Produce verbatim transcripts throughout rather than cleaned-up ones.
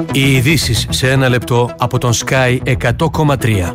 Οι ειδήσεις σε ένα λεπτό από τον Sky εκατό κόμμα τρία.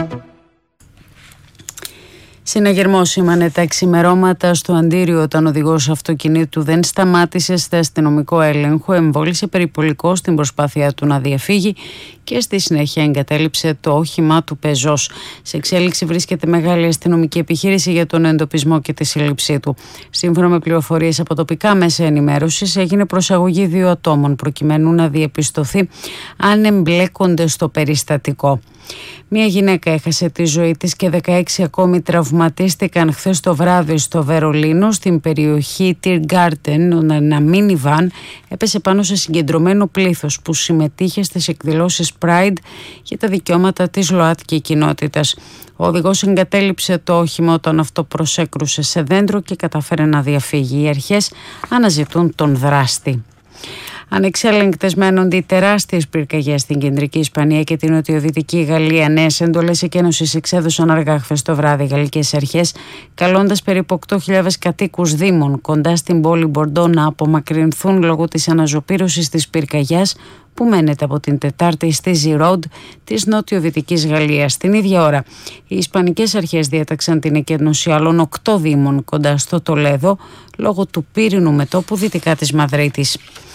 Συναγερμό σήμανε τα ξημερώματα στο Αντίριο όταν ο οδηγός αυτοκινήτου δεν σταμάτησε σε αστυνομικό έλεγχο, εμβόλυσε περιπολικό στην προσπάθειά του να διαφύγει και στη συνέχεια εγκατέλειψε το όχημά του πεζός. Σε εξέλιξη βρίσκεται μεγάλη αστυνομική επιχείρηση για τον εντοπισμό και τη σύλληψή του. Σύμφωνα με πληροφορίες από τοπικά μέσα ενημέρωσης, έγινε προσαγωγή δύο ατόμων προκειμένου να διαπιστωθεί αν εμπλέκονται στο περιστατικό. Μια γυναίκα έχασε τη ζωή της και δεκαέξι ακόμη τραυματίστηκαν χθες το βράδυ στο Βερολίνο, στην περιοχή Tiergarten. Ένα minivan έπεσε πάνω σε συγκεντρωμένο πλήθος που συμμετείχε στις εκδηλώσεις Pride για τα δικαιώματα της ΛΟΑΤΚΙ κοινότητας. Ο οδηγός εγκατέλειψε το όχημα όταν αυτό προσέκρουσε σε δέντρο και κατάφερε να διαφύγει. Οι αρχές αναζητούν τον δράστη. Ανεξέλεγκτες μένονται οι τεράστιες πυρκαγιές στην κεντρική Ισπανία και την νοτιοδυτική Γαλλία. Νέες εντολές εκένωσης εξέδωσαν αργά χθες το βράδυ οι γαλλικές αρχές, καλώντας περίπου οκτώ χιλιάδες κατοίκους δήμων κοντά στην πόλη Μπορντό να απομακρυνθούν λόγω της αναζωπήρωσης της πυρκαγιάς που μένεται από την Τετάρτη στη Ζιρόντ της νοτιοδυτικής Γαλλίας. Την ίδια ώρα, οι Ισπανικές αρχές διέταξαν την εκένωση άλλων οκτώ δήμων κοντά στο Τολέδο λόγω του πύρινου μετώπου δυτικά της Μαδρίτης.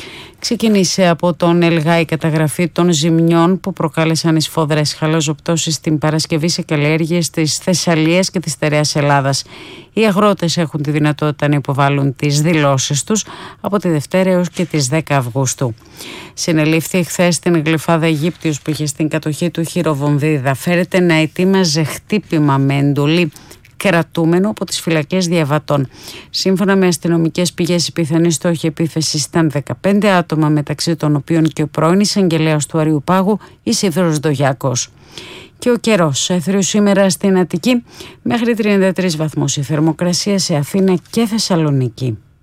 Ξεκίνησε από τον Ελγά η καταγραφή των ζημιών που προκάλεσαν οι σφοδρές χαλαζοπτώσεις την Παρασκευή σε καλλιέργειες της Θεσσαλίας και της στερεάς Ελλάδας. Οι αγρότες έχουν τη δυνατότητα να υποβάλουν τις δηλώσεις τους από τη Δευτέρα έως και τις δέκα Αυγούστου. Συνελήφθη χθες στην Γλυφάδα Αιγύπτιος που είχε στην κατοχή του χειροβομβίδα. Φέρεται να ετοίμαζε χτύπημα με εντολή κρατούμενο από τις φυλακές διαβατών. Σύμφωνα με αστυνομικές πηγές, η πιθανή στόχη επίθεσης ήταν δεκαπέντε άτομα, μεταξύ των οποίων και ο πρώην εισαγγελέας του Αριουπάγου, Ισίδωρος Ντογιάκος. Και ο καιρός. Έθριο σήμερα στην Αττική μέχρι τριάντα τρεις βαθμούς η θερμοκρασία, σε Αθήνα και Θεσσαλονίκη.